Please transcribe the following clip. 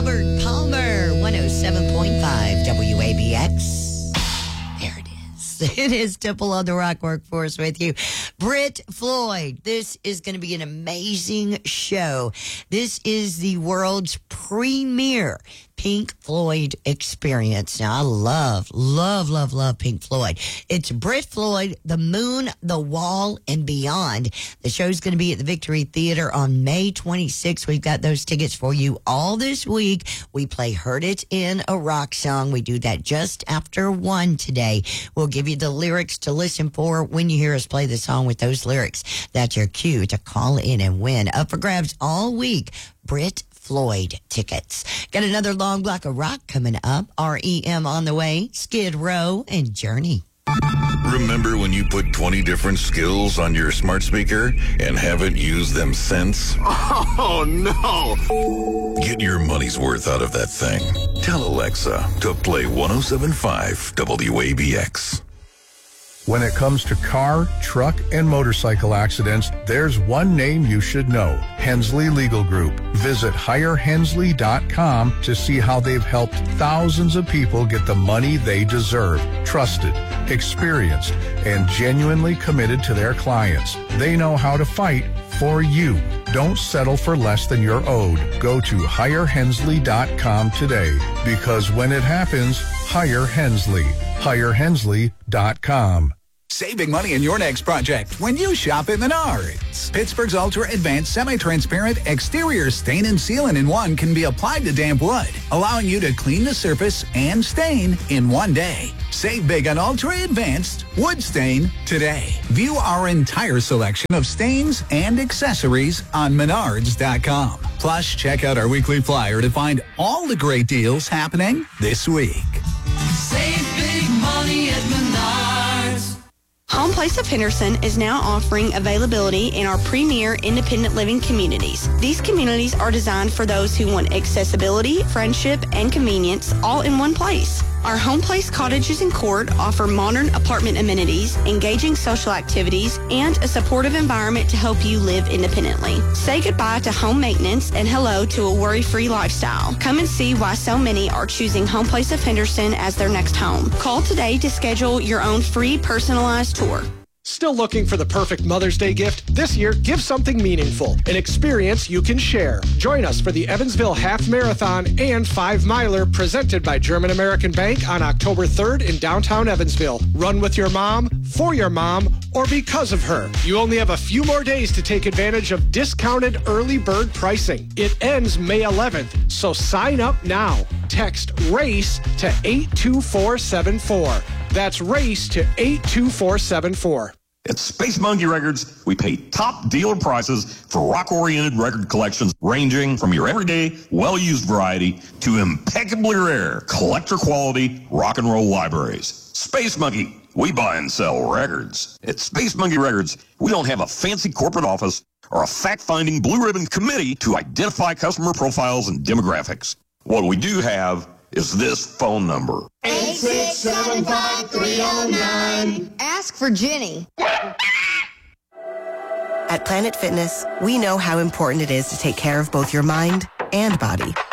Robert Palmer, 107.5 WABX. There it is. It is Temple on the Rock Workforce with you. Britt Floyd. This is going to be an amazing show. This is the world's premier Pink Floyd experience. Now, I love Pink Floyd. It's Britt Floyd, The Moon, The Wall, and Beyond. The show's going to be at the Victory Theater on May 26th. We've got those tickets for you all this week. We play Heard It in a Rock Song. We do that just after 1 today. We'll give you the lyrics to listen for when you hear us play the song with those lyrics. That's your cue to call in and win. Up for grabs all week. Britt Floyd tickets. Got another long block of rock coming up. REM on the way, Skid Row, and Journey. Remember when you put 20 different skills on your smart speaker and haven't used them since? Oh, no. Get your money's worth out of that thing. Tell Alexa to play 107.5 WABX. When it comes to car, truck, and motorcycle accidents, there's one name you should know: Hensley Legal Group. Visit hirehensley.com to see how they've helped thousands of people get the money they deserve. Trusted, experienced, and genuinely committed to their clients. They know how to fight for you. Don't settle for less than you're owed. Go to hirehensley.com today, because when it happens, hire Hensley. hirehensley.com. Save big money in your next project when you shop at Menards. Pittsburgh's Ultra Advanced Semi-Transparent Exterior Stain and Seal-in-1 can be applied to damp wood, allowing you to clean the surface and stain in one day. Save big on Ultra Advanced Wood Stain today. View our entire selection of stains and accessories on Menards.com. Plus, check out our weekly flyer to find all the great deals happening this week. Save big money at Menards. Home Place of Henderson is now offering availability in our premier independent living communities. These communities are designed for those who want accessibility, friendship, and convenience all in one place. Our Home Place cottages and court offer modern apartment amenities, engaging social activities, and a supportive environment to help you live independently. Say goodbye to home maintenance and hello to a worry-free lifestyle. Come and see why so many are choosing Home Place of Henderson as their next home. Call today to schedule your own free personalized tour. Still looking for the perfect Mother's Day gift? This year, give something meaningful, an experience you can share. Join us for the Evansville Half Marathon and 5 Miler presented by German American Bank on October 3rd in downtown Evansville. Run with your mom, for your mom, or because of her. You only have a few more days to take advantage of discounted early bird pricing. It ends May 11th, so sign up now. Text RACE to 82474. That's RACE to 82474. At Space Monkey Records, we pay top dealer prices for rock-oriented record collections ranging from your everyday, well-used variety to impeccably rare, collector-quality rock and roll libraries. Space Monkey, we buy and sell records. At Space Monkey Records, we don't have a fancy corporate office or a fact-finding blue ribbon committee to identify customer profiles and demographics. What we do have is this phone number. 8675309. Ask for Jenny. At Planet Fitness, we know how important it is to take care of both your mind and body.